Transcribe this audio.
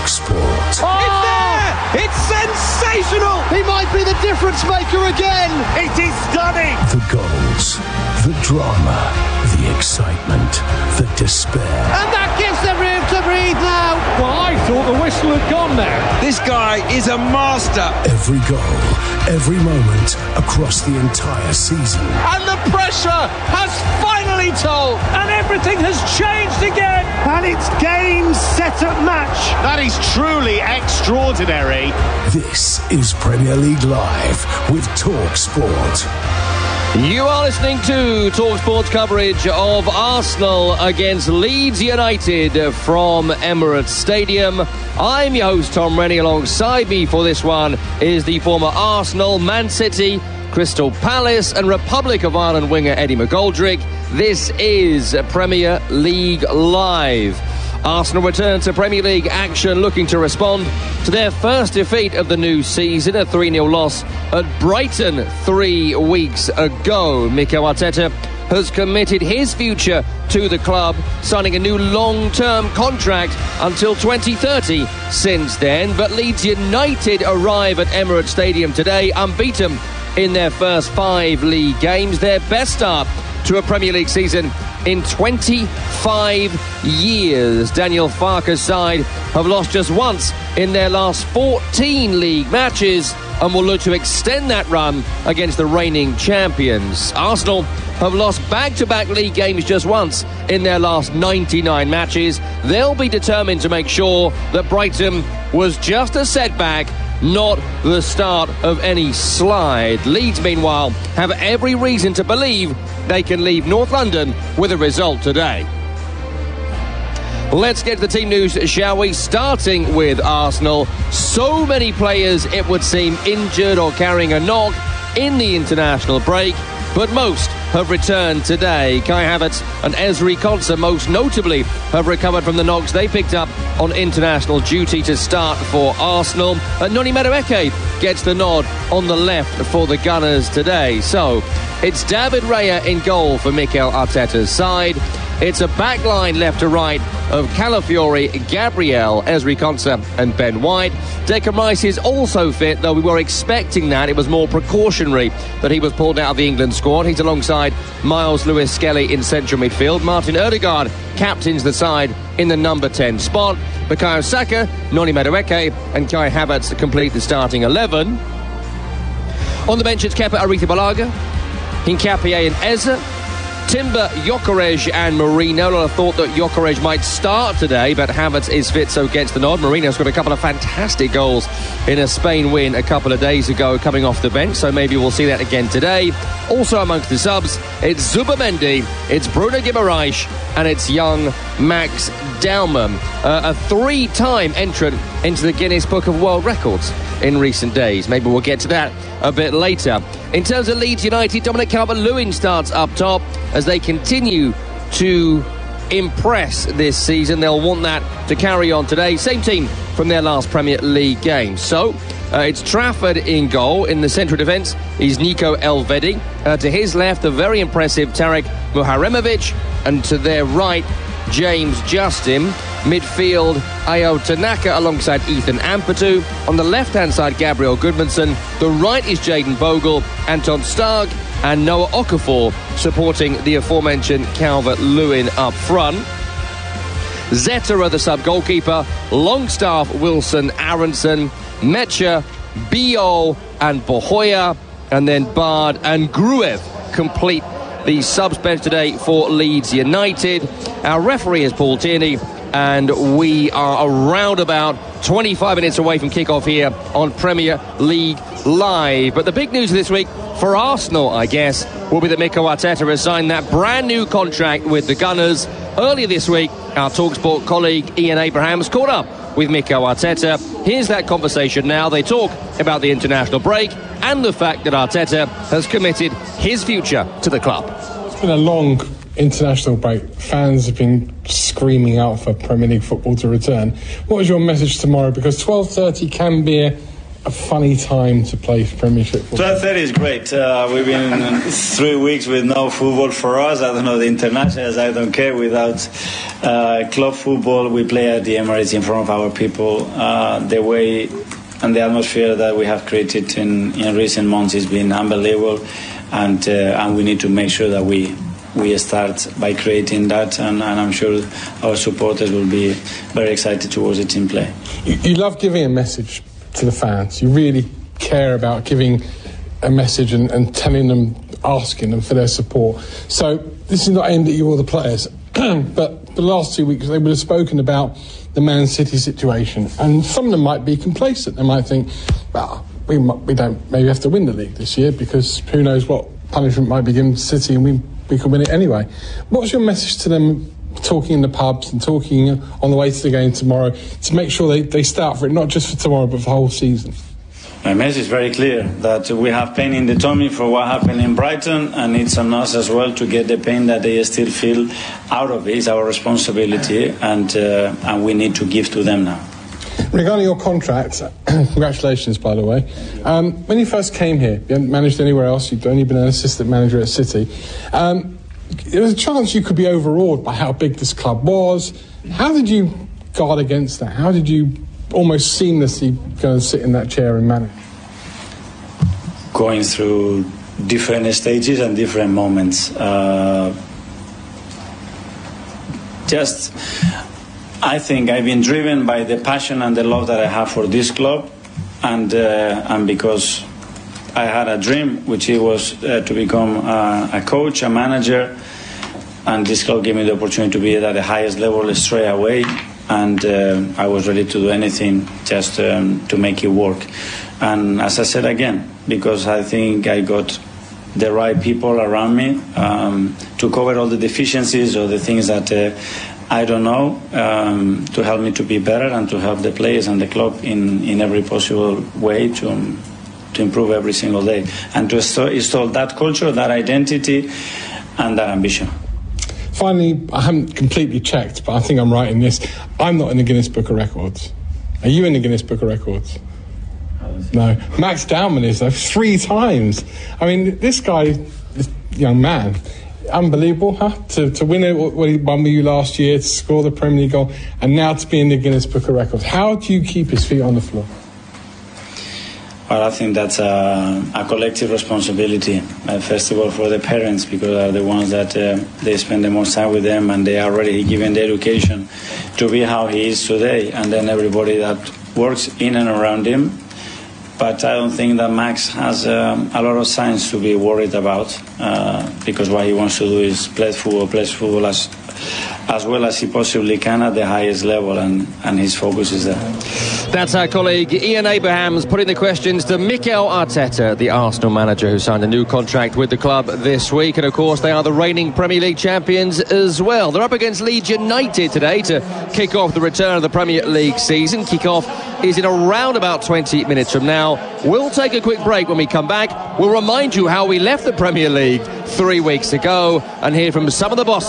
TalkSport. Oh! It's there! It's sensational! He might be the difference maker again! It is stunning! The goals, the drama, the excitement, the despair. And that gives them room to breathe now! Well, I thought the whistle had gone there. This guy is a master! Every goal, every moment across the entire season. And the pressure has finally told! And everything has changed again! And it's game, set up, match! That is truly extraordinary. This is Premier League Live with TalkSport. You are listening to TalkSport's coverage of Arsenal against Leeds United from Emirates Stadium. I'm your host, Tom Rennie. Alongside me for this one is the former Arsenal, Man City, Crystal Palace and Republic of Ireland winger Eddie McGoldrick. This is Premier League Live. Arsenal return to Premier League action, looking to respond to their first defeat of the new season, a 3-0 loss at Brighton 3 weeks ago. Mikel Arteta has committed his future to the club, signing a new long-term contract until 2030 since then. But Leeds United arrive at Emirates Stadium today, unbeaten in their first 5 league games, their best start to a Premier League season in 25 years. Daniel Farke's side have lost just once in their last 14 league matches and will look to extend that run against the reigning champions. Arsenal have lost back-to-back league games just once in their last 99 matches. They'll be determined to make sure that Brighton was just a setback, not the start of any slide. Leeds, meanwhile, have every reason to believe they can leave North London with a result today. Let's get to the team news, shall we? Starting with Arsenal. So many players, it would seem, injured or carrying a knock in the international break, but most have returned today. Kai Havertz and Ezri Konsa most notably have recovered from the knocks they picked up on international duty to start for Arsenal. And Noni Madueke gets the nod on the left for the Gunners today. So it's David Raya in goal for Mikel Arteta's side. It's a backline left to right of Calafiori, Gabriel, Ezri Konsa and Ben White. Declan Rice is also fit, though we were expecting that. It was more precautionary that he was pulled out of the England squad. He's alongside Miles Lewis-Skelly in central midfield. Martin Odegaard captains the side in the number 10 spot. Bukayo Saka, Noni Madueke and Kai Havertz complete the starting 11. On the bench it's Kepa Arrizabalaga, Hincapié and Eze, Timber, Gyökeres and Mourinho. A lot of thought that Gyökeres might start today, but Havertz is fit, so gets the nod. Mourinho's got a couple of fantastic goals in a Spain win a couple of days ago coming off the bench, so maybe we'll see that again today. Also amongst the subs, it's Zubimendi, it's Bruno Guimaraes and it's young Max Daumann, a 3-time entrant into the Guinness Book of World Records in recent days. Maybe we'll get to that a bit later. In terms of Leeds United, Dominic Calvert-Lewin starts up top as they continue to impress this season. They'll want that to carry on today. Same team from their last Premier League game. So it's Trafford in goal. In the central defence is Nico Elvedi. To his left, the very impressive Tarek Muharemovic. And to their right, James Justin. Midfield, Ayo Tanaka alongside Ethan Ampadu. On the left-hand side, Gabriel Goodmanson. The right is Jayden Bogle, Anton Stark and Noah Okafor supporting the aforementioned Calvert-Lewin up front. Zeta are the sub-goalkeeper. Longstaff, Wilson, Aronson, Mecha, Biol and Bohoya. And then Bard and Gruev complete the subs bench today for Leeds United. Our referee is Paul Tierney, and we are around about 25 minutes away from kick-off here on Premier League Live. But the big news this week for Arsenal, I guess, will be that Mikel Arteta has signed that brand new contract with the Gunners. Earlier this week, our TalkSport colleague Ian Abrahams caught up with Mikel Arteta. Here's that conversation now. They talk about the international break and the fact that Arteta has committed his future to the club. It's been a long international break. Fans have been screaming out for Premier League football to return. What is your message tomorrow? Because 12:30 can be a funny time to play Premiership football? 12:30 is great. We've been 3 weeks with no football for us. I don't know the internationals. I don't care. Without club football, we play at the Emirates in front of our people. The way and the atmosphere that we have created in recent months has been unbelievable, and we need to make sure that we start by creating that, and I'm sure our supporters will be very excited towards the team play. You love giving a message to the fans. You really care about giving a message and telling them, asking them for their support. So this is not aimed at you or the players, but the last 2 weeks they would have spoken about the Man City situation, and some of them might be complacent. They might think, well, we don't maybe have to win the league this year because who knows what punishment might be given to City, and we could win it anyway. What's your message to them, talking in the pubs and talking on the way to the game tomorrow, to make sure they start for it, not just for tomorrow but for the whole season? My message is very clear, that we have pain in the tummy for what happened in Brighton, and it's on us as well to get the pain that they still feel out of it. It's our responsibility, and we need to give to them now. Regarding your contract, congratulations, by the way. When you first came here, you hadn't managed anywhere else, you'd only been an assistant manager at City. There was a chance you could be overawed by how big this club was. How did you guard against that? How did you almost seamlessly go and sit in that chair and manage? Going through different stages and different moments. I think I've been driven by the passion and the love that I have for this club, and because I had a dream, which it was to become a coach, a manager, and this club gave me the opportunity to be at the highest level straight away, and I was ready to do anything just to make it work. And as I said again, because I think I got the right people around me to cover all the deficiencies or the things that I don't know, to help me to be better and to help the players and the club in every possible way to improve every single day, and to install that culture, that identity, and that ambition. Finally, I haven't completely checked, but I think I'm right in this. I'm not in the Guinness Book of Records. Are you in the Guinness Book of Records? No. Max Dowman is, though, 3 times. I mean, this guy, this young man, unbelievable, huh? To win it, what he won with you last year, to score the Premier League goal, and now to be in the Guinness Book of Records. How do you keep his feet on the floor? Well, I think that's a collective responsibility, first of all for the parents, because they are the ones that they spend the most time with them, and they are already given the education to be how he is today, and then everybody that works in and around him. But I don't think that Max has a lot of signs to be worried about, because what he wants to do is play football as well as he possibly can at the highest level, and his focus is there. That's our colleague Ian Abrahams putting the questions to Mikel Arteta, the Arsenal manager who signed a new contract with the club this week. And of course they are the reigning Premier League champions as well. They're up against Leeds United today to kick off the return of the Premier League season. Kick-off is in around about 20 minutes from now. We'll take a quick break. When we come back, we'll remind you how we left the Premier League 3 weeks ago and hear from some of the bosses